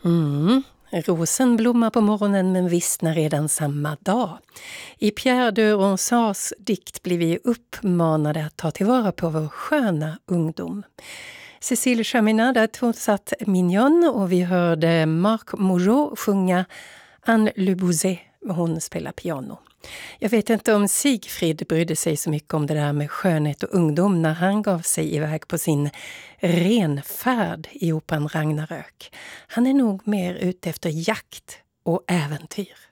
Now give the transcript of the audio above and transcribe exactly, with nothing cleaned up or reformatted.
Mm. Rosen blommar på morgonen men vissnar redan samma dag. I Pierre de Ronsards dikt blir vi uppmanade att ta tillvara på vår sköna ungdom. Cécile Chaminade har tonsatt Mignon och vi hörde Marc Moreau sjunga Anne Le Bouzet. Hon spelar piano. Jag vet inte om Sigfrid brydde sig så mycket om det där med skönhet och ungdom när han gav sig iväg på sin renfärd i operan Ragnarök. Han är nog mer ute efter jakt och äventyr.